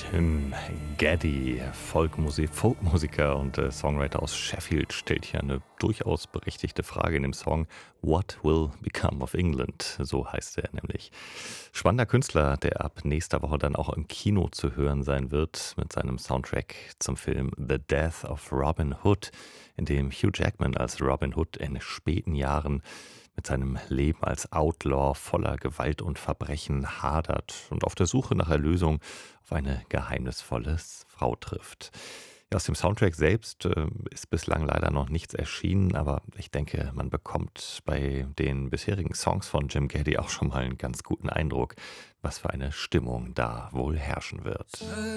Jim Gaddy, Folkmusiker und Songwriter aus Sheffield, stellt hier eine durchaus berechtigte Frage in dem Song What Will Become of England? So heißt er nämlich. Spannender Künstler, der ab nächster Woche dann auch im Kino zu hören sein wird mit seinem Soundtrack zum Film The Death of Robin Hood, in dem Hugh Jackman als Robin Hood in späten Jahren mit seinem Leben als Outlaw voller Gewalt und Verbrechen hadert und auf der Suche nach Erlösung auf eine geheimnisvolle Frau trifft. Ja, aus dem Soundtrack selbst ist bislang leider noch nichts erschienen, aber ich denke, man bekommt bei den bisherigen Songs von Jim Gaddy auch schon mal einen ganz guten Eindruck, was für eine Stimmung da wohl herrschen wird.